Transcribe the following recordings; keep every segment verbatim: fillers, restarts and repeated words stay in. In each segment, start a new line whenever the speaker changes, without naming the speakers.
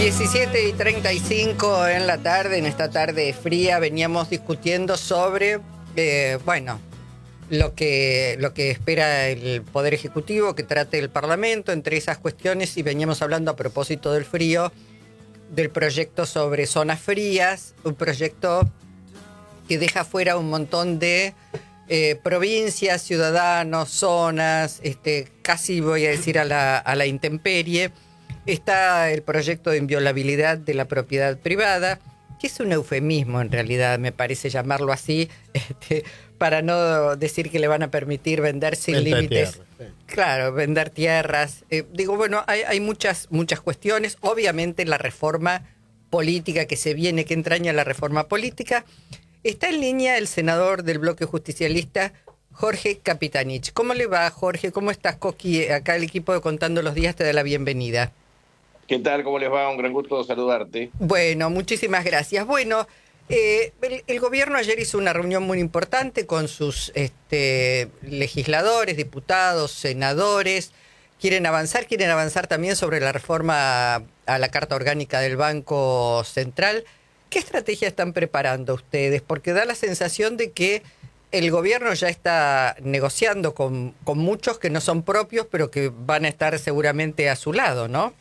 diecisiete y treinta y cinco en la tarde, en esta tarde fría, veníamos discutiendo sobre, eh, bueno, lo que, lo que espera el Poder Ejecutivo, que trate el Parlamento, entre esas cuestiones, y veníamos hablando a propósito del frío, del proyecto sobre zonas frías, un proyecto que deja fuera un montón de eh, provincias, ciudadanos, zonas, este, casi voy a decir a la, a la intemperie. Está el proyecto de inviolabilidad de la propiedad privada, que es un eufemismo en realidad, me parece llamarlo así, este, para no decir que le van a permitir vender sin
Venta
límites.
tierra, sí.
Claro, vender tierras. Eh, digo, bueno, hay, hay muchas, muchas cuestiones. Obviamente la reforma política que se viene, que entraña la reforma política. Está en línea el senador del bloque justicialista, Jorge Capitanich. ¿Cómo le va, Jorge? ¿Cómo estás, Coqui? Acá el equipo de Contando los Días te da la bienvenida.
¿Qué tal? ¿Cómo les va? Un gran gusto saludarte.
Bueno, muchísimas gracias. Bueno, eh, el, el gobierno ayer hizo una reunión muy importante con sus este, legisladores, diputados, senadores. Quieren avanzar, quieren avanzar también sobre la reforma a la Carta Orgánica del Banco Central. ¿Qué estrategia están preparando ustedes? Porque da la sensación de que el gobierno ya está negociando con, con muchos que no son propios, pero que van a estar seguramente a su lado, ¿no?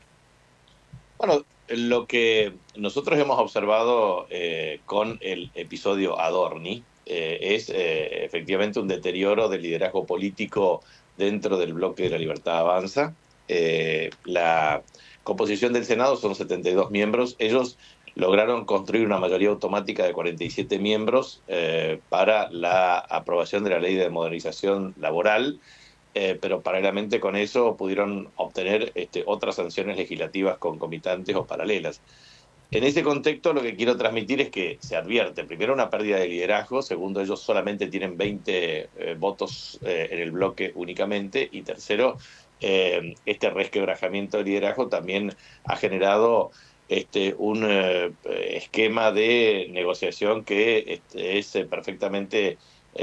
Bueno, lo que nosotros hemos observado eh, con el episodio Adorni eh, es eh, efectivamente un deterioro del liderazgo político dentro del bloque de la Libertad Avanza. Eh, la composición del Senado son setenta y dos miembros. Ellos lograron construir una mayoría automática de cuarenta y siete miembros eh, para la aprobación de la Ley de Modernización Laboral. Eh, pero paralelamente con eso pudieron obtener este, otras sanciones legislativas concomitantes o paralelas. En ese contexto lo que quiero transmitir es que se advierte, primero, una pérdida de liderazgo, segundo, ellos solamente tienen veinte eh, votos eh, en el bloque únicamente, y tercero, eh, este resquebrajamiento de liderazgo también ha generado este, un eh, esquema de negociación que este, es eh, perfectamente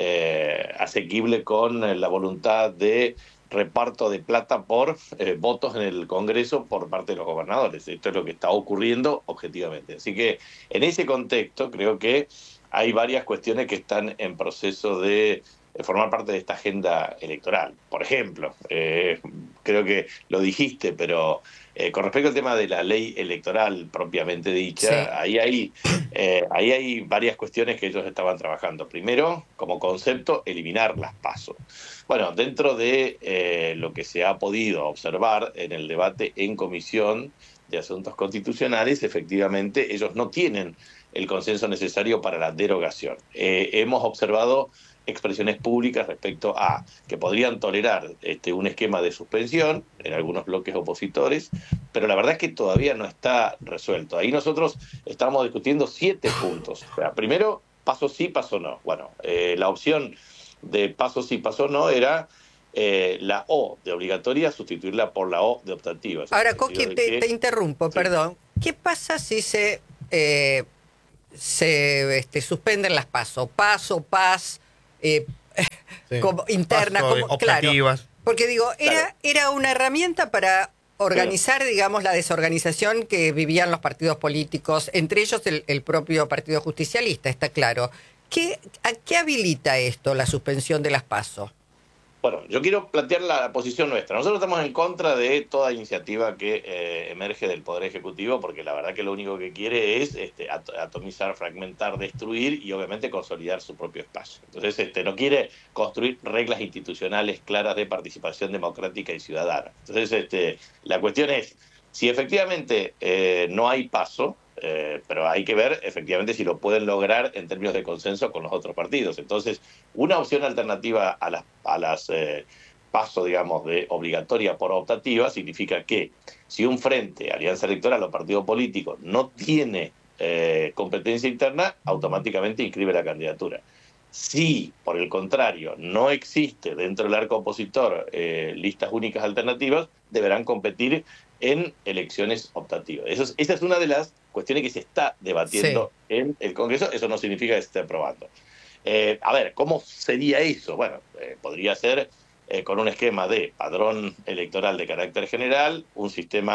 Eh, asequible con la voluntad de reparto de plata por eh, votos en el Congreso por parte de los gobernadores. Esto es lo que está ocurriendo objetivamente. Así que en ese contexto creo que hay varias cuestiones que están en proceso de formar parte de esta agenda electoral. Por ejemplo, eh, creo que lo dijiste, pero eh, con respecto al tema de la ley electoral propiamente dicha, sí. ahí, hay, eh, ahí hay varias cuestiones que ellos estaban trabajando. Primero, como concepto, eliminar las PASO. Bueno, dentro de eh, lo que se ha podido observar en el debate en Comisión de Asuntos Constitucionales, efectivamente, ellos no tienen el consenso necesario para la derogación. Eh, hemos observado expresiones públicas respecto a que podrían tolerar este, un esquema de suspensión en algunos bloques opositores, pero la verdad es que todavía no está resuelto. Ahí nosotros estamos discutiendo siete puntos. O sea, primero, paso sí, paso no. Bueno, eh, la opción de paso sí, paso no era eh, la O de obligatoria, sustituirla por la O de optativa.
Ahora, Coqui, te, que... te interrumpo, sí. Perdón. ¿Qué pasa si se, eh, se este, suspenden las paso? Paso, paz... Eh, sí. como interna,
Paso,
como, claro, porque digo, era, claro. era una herramienta para organizar, sí. digamos, la desorganización que vivían los partidos políticos, entre ellos el, el propio Partido Justicialista, está claro. ¿Qué, ¿A qué habilita esto, la suspensión de las PASO?
Bueno, yo quiero plantear la posición nuestra. Nosotros estamos en contra de toda iniciativa que eh, emerge del Poder Ejecutivo, porque la verdad que lo único que quiere es este, atomizar, fragmentar, destruir y obviamente consolidar su propio espacio. Entonces este, no quiere construir reglas institucionales claras de participación democrática y ciudadana. Entonces este, la cuestión es, si efectivamente eh, no hay paso, Eh, pero hay que ver efectivamente si lo pueden lograr en términos de consenso con los otros partidos. Entonces, una opción alternativa a las, a las eh, pasos, digamos, de obligatoria por optativa, significa que si un frente, alianza electoral o partido político no tiene eh, competencia interna, automáticamente inscribe la candidatura. Si, por el contrario, no existe dentro del arco opositor eh, listas únicas alternativas, deberán competir en elecciones optativas. Eso es, esa es una de las cuestiones que se está debatiendo sí. en el Congreso. Eso no significa que se esté aprobando. Eh, a ver, ¿cómo sería eso? Bueno, eh, podría ser eh, con un esquema de padrón electoral de carácter general, un sistema que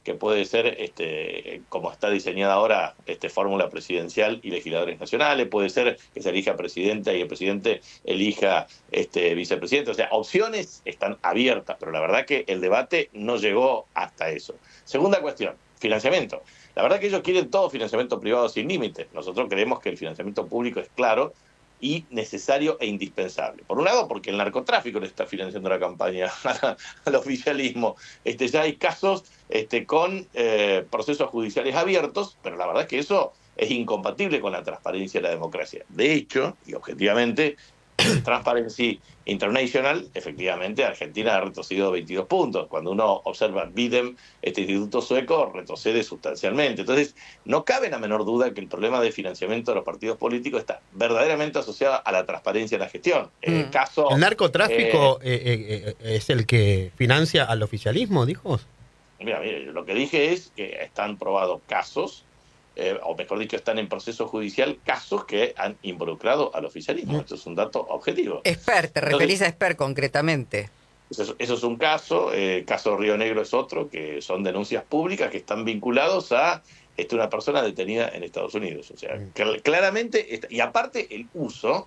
que puede ser, este, como está diseñada ahora, este, fórmula presidencial y legisladores nacionales, puede ser que se elija presidenta y el presidente elija este, vicepresidente. O sea, opciones están abiertas, pero la verdad que el debate no llegó hasta eso. Segunda cuestión, financiamiento. La verdad que ellos quieren todo financiamiento privado sin límites. Nosotros creemos que el financiamiento público es claro y necesario e indispensable. Por un lado, porque el narcotráfico le está financiando la campaña al oficialismo. Este, ya hay casos este, con eh, procesos judiciales abiertos, pero la verdad es que eso es incompatible con la transparencia y la democracia. De hecho, y objetivamente, Transparency International, efectivamente, Argentina ha retrocedido veintidós puntos. Cuando uno observa Bidem, este instituto sueco retrocede sustancialmente. Entonces, no cabe la menor duda que el problema de financiamiento de los partidos políticos está verdaderamente asociado a la transparencia de la gestión.
Mm.
Eh, caso,
¿El narcotráfico eh, eh, eh, es el que financia al oficialismo, dijo?
Mira, mira, lo que dije es que están probados casos, Eh, o mejor dicho, están en proceso judicial casos que han involucrado al oficialismo. Mm. Esto es un dato objetivo.
Esper, te referís a Esper concretamente.
Eso, eso es un caso, el eh, caso Río Negro es otro, que son denuncias públicas que están vinculados a este, una persona detenida en Estados Unidos. O sea, mm. cl- claramente, y aparte el uso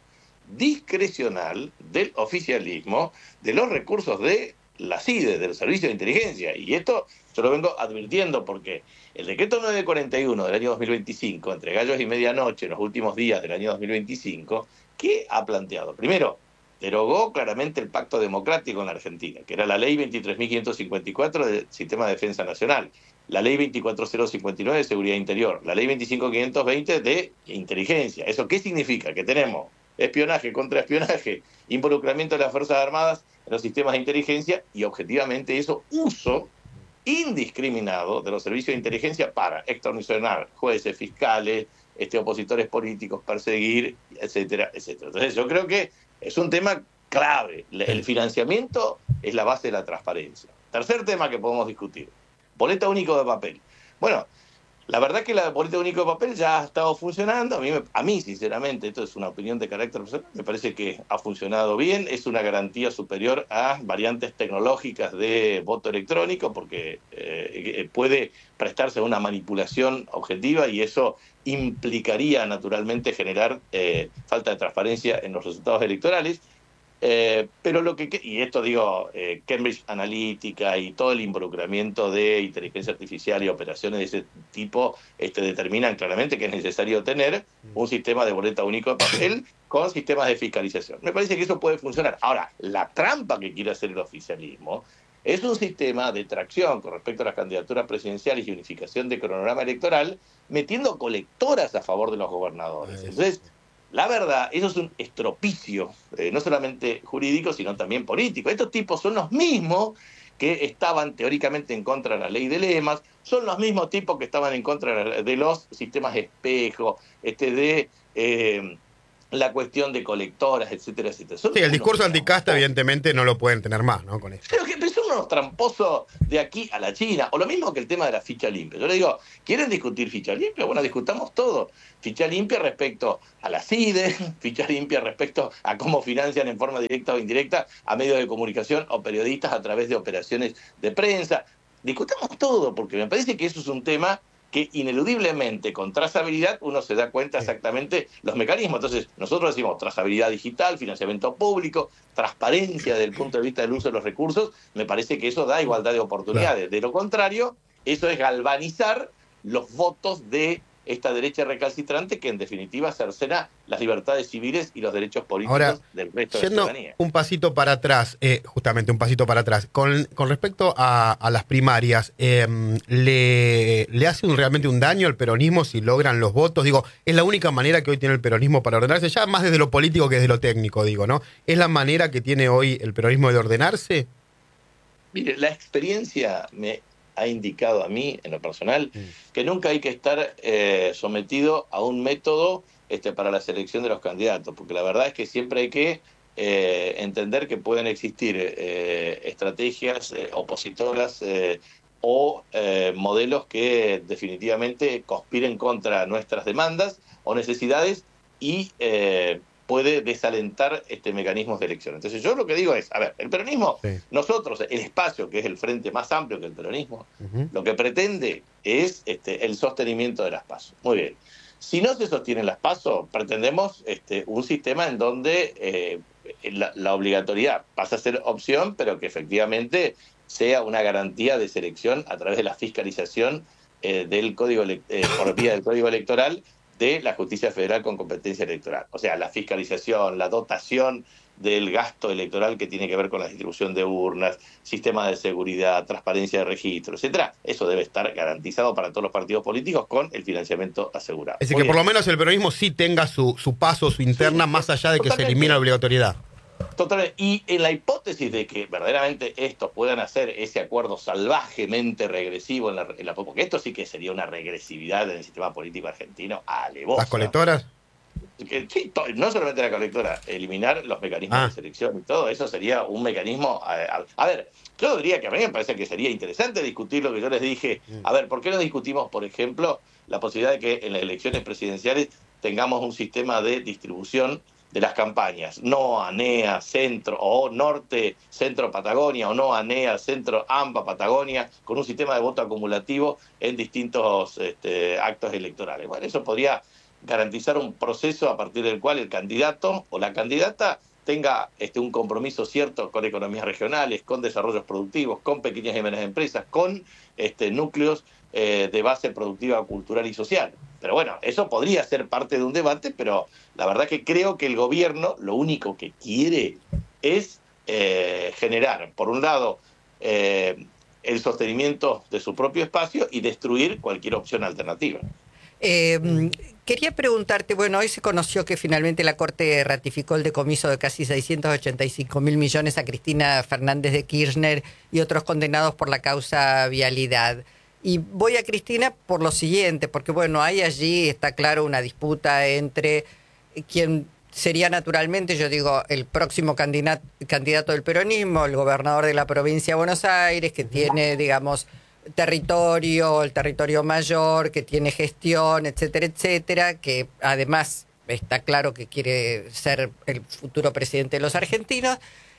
discrecional del oficialismo de los recursos de la C I D E, del Servicio de Inteligencia. Y esto yo lo vengo advirtiendo porque el decreto nueve cuarenta y uno del año dos mil veinticinco, entre gallos y medianoche, en los últimos días del año dos mil veinticinco, ¿qué ha planteado? Primero, derogó claramente el pacto democrático en la Argentina, que era la ley veintitrés mil quinientos cincuenta y cuatro del Sistema de Defensa Nacional, la ley veinticuatro mil cincuenta y nueve de Seguridad Interior, la ley veinticinco mil quinientos veinte de Inteligencia. ¿Eso qué significa? Que tenemos espionaje, contraespionaje, involucramiento de las Fuerzas Armadas en los sistemas de inteligencia y, objetivamente, eso, uso indiscriminado de los servicios de inteligencia para extorsionar jueces, fiscales, este, opositores políticos, perseguir, etcétera, etcétera. Entonces, yo creo que es un tema clave. El financiamiento es la base de la transparencia. Tercer tema que podemos discutir, boleta único de papel. Bueno, la verdad que la boleta único de papel ya ha estado funcionando. A mí, a mí, sinceramente, esto es una opinión de carácter personal, me parece que ha funcionado bien. Es una garantía superior a variantes tecnológicas de voto electrónico porque eh, puede prestarse a una manipulación objetiva y eso implicaría naturalmente generar eh, falta de transparencia en los resultados electorales. Eh, pero lo que, y esto digo, eh, Cambridge Analytica y todo el involucramiento de inteligencia artificial y operaciones de ese tipo este, determinan claramente que es necesario tener un sistema de boleta único de papel con sistemas de fiscalización. Me parece que eso puede funcionar. Ahora, la trampa que quiere hacer el oficialismo es un sistema de tracción con respecto a las candidaturas presidenciales y unificación de cronograma electoral, metiendo colectoras a favor de los gobernadores. Entonces, la verdad, eso es un estropicio, eh, no solamente jurídico, sino también político. Estos tipos son los mismos que estaban teóricamente en contra de la ley de lemas, son los mismos tipos que estaban en contra de los sistemas de espejo, este, de eh, la cuestión de colectoras, etcétera, etcétera. Son
sí, el discurso anticasta,
tramposos.
Evidentemente, no lo pueden tener más, ¿no? Con esto.
Pero que son unos tramposos de aquí a la China, o lo mismo que el tema de la ficha limpia. Yo le digo, ¿quieren discutir ficha limpia? Bueno, discutamos todo. Ficha limpia respecto a la C I D E, ficha limpia respecto a cómo financian en forma directa o indirecta a medios de comunicación o periodistas a través de operaciones de prensa. Discutamos todo, porque me parece que eso es un tema que ineludiblemente con trazabilidad uno se da cuenta exactamente los mecanismos. Entonces, nosotros decimos trazabilidad digital, financiamiento público, transparencia desde el punto de vista del uso de los recursos. Me parece que eso da igualdad de oportunidades. De lo contrario, eso es galvanizar los votos de esta derecha recalcitrante que en definitiva cercena las libertades civiles y los derechos políticos
Ahora,
del resto de la ciudadanía.
Un pasito para atrás, eh, justamente un pasito para atrás, con, con respecto a, a las primarias, eh, ¿le, ¿le hace un, realmente un daño al peronismo si logran los votos? Digo, es la única manera que hoy tiene el peronismo para ordenarse, ya más desde lo político que desde lo técnico, digo, ¿no? ¿Es la manera que tiene hoy el peronismo de ordenarse?
Mire, la experiencia me ha indicado a mí, en lo personal, mm. que nunca hay que estar eh, sometido a un método este, para la selección de los candidatos, porque la verdad es que siempre hay que eh, entender que pueden existir eh, estrategias eh, opositoras eh, o eh, modelos que definitivamente conspiren contra nuestras demandas o necesidades y eh, puede desalentar este mecanismos de elección. Entonces yo lo que digo es, a ver, el peronismo, sí. nosotros, el espacio, que es el frente más amplio que el peronismo, uh-huh. lo que pretende es este, el sostenimiento de las PASO. Muy bien. Si no se sostienen las PASO, pretendemos este, un sistema en donde eh, la, la obligatoriedad pasa a ser opción, pero que efectivamente sea una garantía de selección a través de la fiscalización eh, del código eh, por vía del Código Electoral de la Justicia Federal con competencia electoral. O sea, la fiscalización, la dotación del gasto electoral que tiene que ver con la distribución de urnas, sistemas de seguridad, transparencia de registro, etcétera. Eso debe estar garantizado para todos los partidos políticos con el financiamiento asegurado.
Es decir, que por lo menos el peronismo sí tenga su, su paso, su interna, sí, más allá de que totalmente. Se elimine la obligatoriedad.
Totalmente. Y en la hipótesis de que verdaderamente estos puedan hacer ese acuerdo salvajemente regresivo, en la, en la, porque esto sí que sería una regresividad en el sistema político argentino alevosa.
¿Las colectoras?
Que, sí, to, no solamente la colectora, eliminar los mecanismos ah. de selección y todo, eso sería un mecanismo... A, a, a ver, yo diría que a mí me parece que sería interesante discutir lo que yo les dije. A ver, ¿por qué no discutimos, por ejemplo, la posibilidad de que en las elecciones presidenciales tengamos un sistema de distribución de las campañas, no A N E A, Centro, o Norte, Centro, Patagonia, o no A N E A, Centro, AMBA, Patagonia, con un sistema de voto acumulativo en distintos este, actos electorales? Bueno, eso podría garantizar un proceso a partir del cual el candidato o la candidata tenga este, un compromiso cierto con economías regionales, con desarrollos productivos, con pequeñas y medianas empresas, con este, núcleos eh, de base productiva, cultural y social. Pero bueno, eso podría ser parte de un debate, pero la verdad que creo que el gobierno lo único que quiere es eh, generar, por un lado, eh, el sostenimiento de su propio espacio y destruir cualquier opción alternativa.
Eh, quería preguntarte, bueno, hoy se conoció que finalmente la Corte ratificó el decomiso de casi seiscientos ochenta y cinco mil millones a Cristina Fernández de Kirchner y otros condenados por la causa Vialidad. Y voy a Cristina por lo siguiente, porque bueno, hay allí, está claro, una disputa entre quien sería naturalmente, yo digo, el próximo candidato, candidato del peronismo, el gobernador de la provincia de Buenos Aires, que tiene, digamos, territorio, el territorio mayor, que tiene gestión, etcétera, etcétera, que además está claro que quiere ser el futuro presidente de los argentinos,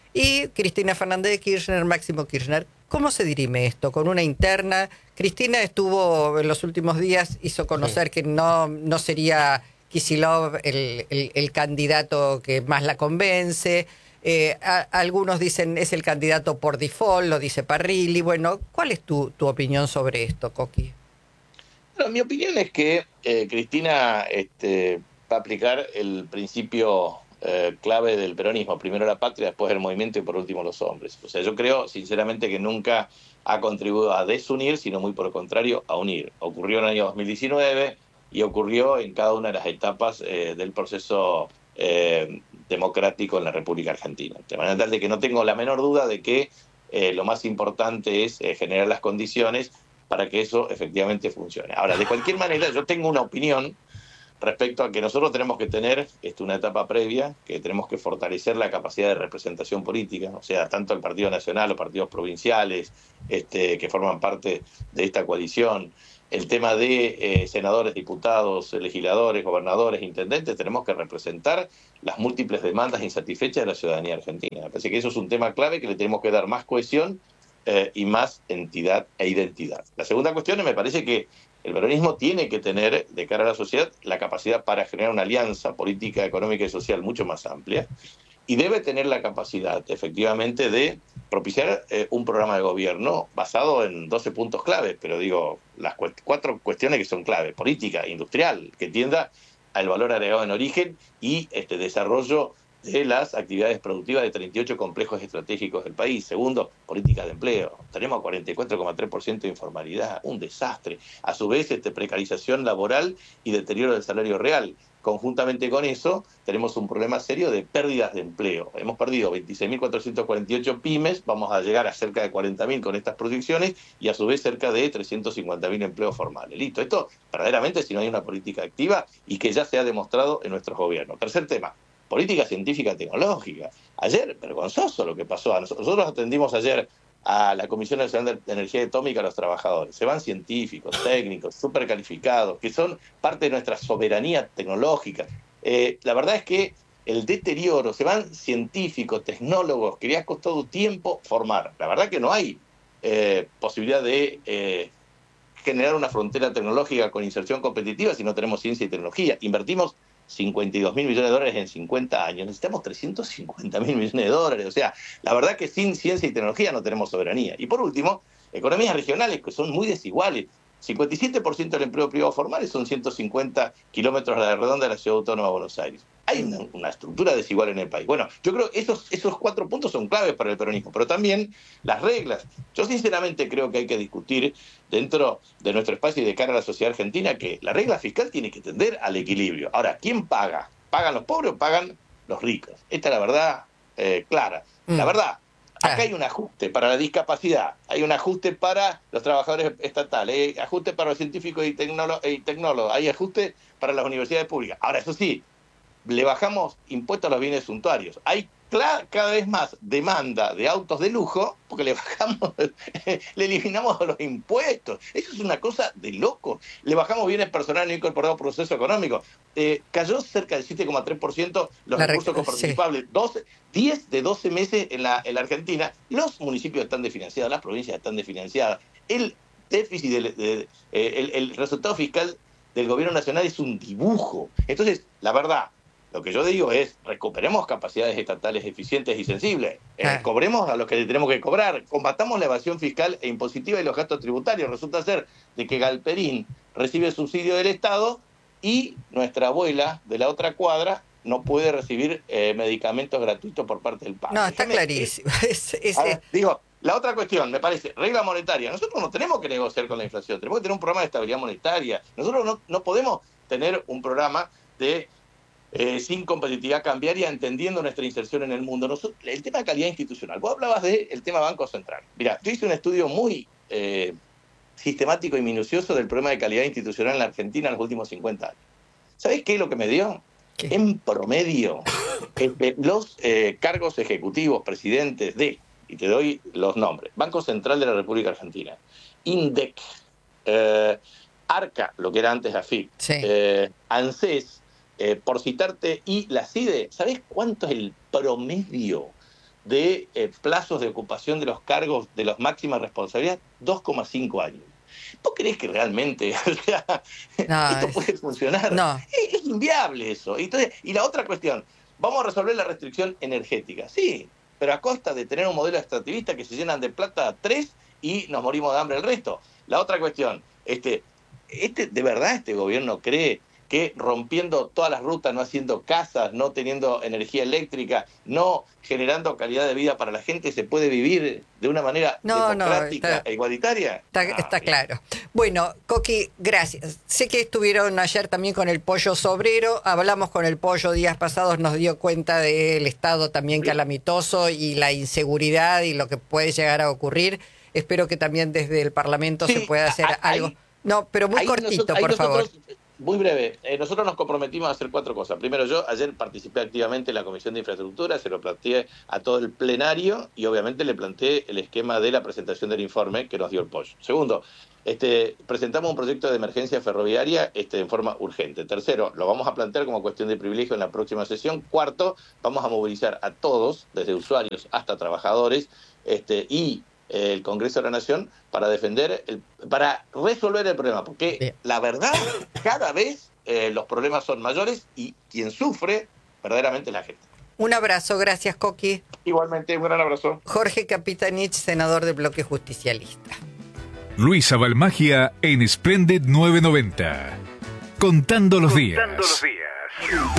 y Cristina Fernández de Kirchner, Máximo Kirchner. ¿Cómo se dirime esto? ¿Con una interna? Cristina estuvo en los últimos días, hizo conocer sí. que no, no sería Kicillof el, el, el candidato que más la convence. Eh, a, algunos dicen es el candidato por default, lo dice Parrilli. Bueno, ¿cuál es tu, tu opinión sobre esto, Coqui?
Bueno, mi opinión es que eh, Cristina este, va a aplicar el principio eh, clave del peronismo: primero la patria, después el movimiento y por último los hombres. O sea, yo creo sinceramente que nunca ha contribuido a desunir, sino muy por el contrario, a unir. Ocurrió en el año dos mil diecinueve y ocurrió en cada una de las etapas eh, del proceso eh, democrático en la República Argentina. De manera tal de que no tengo la menor duda de que eh, lo más importante es eh, generar las condiciones para que eso efectivamente funcione. Ahora, de cualquier manera, yo tengo una opinión respecto a que nosotros tenemos que tener este, una etapa previa, que tenemos que fortalecer la capacidad de representación política, o sea, tanto el Partido Nacional, los partidos provinciales este, que forman parte de esta coalición, el tema de eh, senadores, diputados, legisladores, gobernadores, intendentes, tenemos que representar las múltiples demandas insatisfechas de la ciudadanía argentina. Me parece que eso es un tema clave que le tenemos que dar más cohesión eh, y más entidad e identidad. La segunda cuestión es, me parece que el peronismo tiene que tener, de cara a la sociedad, la capacidad para generar una alianza política, económica y social mucho más amplia, y debe tener la capacidad, efectivamente, de propiciar eh, un programa de gobierno basado en doce puntos claves, pero digo, las cu- cuatro cuestiones que son clave: política, industrial, que tienda al valor agregado en origen y este desarrollo de las actividades productivas de treinta y ocho complejos estratégicos del país. Segundo, política de empleo. Tenemos cuarenta y cuatro coma tres por ciento de informalidad, un desastre. A su vez, este, precarización laboral y deterioro del salario real. Conjuntamente con eso, tenemos un problema serio de pérdidas de empleo. Hemos perdido veintiséis mil cuatrocientos cuarenta y ocho pymes, vamos a llegar a cerca de cuarenta mil con estas proyecciones, y a su vez cerca de trescientos cincuenta mil empleos formales. Listo, esto verdaderamente si no hay una política activa y que ya se ha demostrado en nuestros gobiernos. Tercer tema: política científica tecnológica. Ayer, vergonzoso lo que pasó. Nosotros atendimos ayer a la Comisión Nacional de Energía Atómica a los trabajadores. Se van científicos, técnicos, súper calificados, que son parte de nuestra soberanía tecnológica. Eh, la verdad es que el deterioro, se van científicos, tecnólogos, que le ha costado tiempo formar. La verdad que no hay eh, posibilidad de eh, generar una frontera tecnológica con inserción competitiva si no tenemos ciencia y tecnología. Invertimos cincuenta y dos mil millones de dólares en cincuenta años, necesitamos trescientos cincuenta mil millones de dólares. O sea, la verdad que sin ciencia y tecnología no tenemos soberanía. Y por último, economías regionales que son muy desiguales. cincuenta y siete por ciento del empleo privado formal son ciento cincuenta kilómetros a la redonda de la Ciudad Autónoma de Buenos Aires. Hay una, una estructura desigual en el país. Bueno, yo creo que esos, esos cuatro puntos son claves para el peronismo, pero también las reglas. Yo sinceramente creo que hay que discutir dentro de nuestro espacio y de cara a la sociedad argentina que la regla fiscal tiene que tender al equilibrio. Ahora, ¿quién paga? ¿Pagan los pobres o pagan los ricos? Esta es la verdad eh, clara. Mm. La verdad, acá hay un ajuste para la discapacidad, hay un ajuste para los trabajadores estatales, hay ajuste para los científicos y, tecnolo- y tecnólogos, hay ajuste para las universidades públicas. Ahora, eso sí, le bajamos impuestos a los bienes suntuarios. Hay cl- cada vez más demanda de autos de lujo porque le bajamos, le eliminamos los impuestos. Eso es una cosa de loco. Le bajamos bienes personales no incorporados por proceso económico. Eh, cayó cerca del siete coma tres por ciento los la recursos coparticipables. Sí. doce, diez de doce meses en la, en la Argentina. Los municipios están desfinanciados, las provincias están desfinanciadas. El déficit, de, de, de, eh, el, el resultado fiscal del gobierno nacional es un dibujo. Entonces, la verdad, lo que yo digo es, recuperemos capacidades estatales eficientes y sensibles, eh, ah. cobremos a los que le tenemos que cobrar, combatamos la evasión fiscal e impositiva y los gastos tributarios. Resulta ser de que Galperín recibe subsidio del Estado y nuestra abuela de la otra cuadra no puede recibir eh, medicamentos gratuitos por parte del padre.
No, está Déjame, clarísimo. Eh, es, es,
ahora, digo, la otra cuestión, me parece, regla monetaria. Nosotros no tenemos que negociar con la inflación, tenemos que tener un programa de estabilidad monetaria. Nosotros no, no podemos tener un programa de Eh, sin competitividad cambiaria, entendiendo nuestra inserción en el mundo. Nosotros, el tema de calidad institucional. Vos hablabas del tema Banco Central. Mirá, yo hice un estudio muy eh, sistemático y minucioso del problema de calidad institucional en la Argentina en los últimos cincuenta años. ¿Sabés qué es lo que me dio? ¿Qué? En promedio, eh, los eh, cargos ejecutivos, presidentes de, y te doy los nombres, Banco Central de la República Argentina, INDEC, eh, ARCA, lo que era antes AFIP, sí. eh, ANSES, Eh, por citarte, y la CIDE, ¿sabés cuánto es el promedio de eh, plazos de ocupación de los cargos de las máximas responsabilidades? dos coma cinco años. ¿Vos creés que realmente o sea, no, esto es... puede funcionar? No. Es, es inviable eso. Entonces, y la otra cuestión, vamos a resolver la restricción energética. Sí, pero a costa de tener un modelo extractivista que se llenan de plata a tres y nos morimos de hambre el resto. La otra cuestión, este, este, ¿de verdad este gobierno cree que rompiendo todas las rutas, no haciendo casas, no teniendo energía eléctrica, no generando calidad de vida para la gente, se puede vivir de una manera no, democrática no, está, e igualitaria?
Está, ah, está claro. Bueno, Coqui, gracias. Sé que estuvieron ayer también con el pollo sobrero, hablamos con el pollo días pasados, nos dio cuenta del estado también calamitoso y la inseguridad y lo que puede llegar a ocurrir. Espero que también desde el Parlamento sí, se pueda hacer ahí, algo. No, pero muy cortito, nosotros, por nosotros, favor.
Muy breve. Eh, nosotros nos comprometimos a hacer cuatro cosas. Primero, yo ayer participé activamente en la Comisión de Infraestructura, se lo planteé a todo el plenario y obviamente le planteé el esquema de la presentación del informe que nos dio el pollo. Segundo, este, presentamos un proyecto de emergencia ferroviaria este, en forma urgente. Tercero, lo vamos a plantear como cuestión de privilegio en la próxima sesión. Cuarto, vamos a movilizar a todos, desde usuarios hasta trabajadores, este, y el Congreso de la Nación para defender, el, para resolver el problema, porque Bien. la verdad, cada vez eh, los problemas son mayores y quien sufre verdaderamente es la gente.
Un abrazo, gracias Coqui.
Igualmente, un gran abrazo.
Jorge Capitanich, senador del Bloque Justicialista.
Luisa Balmagia en Splendid novecientos noventa. Contando los días. Contando los días.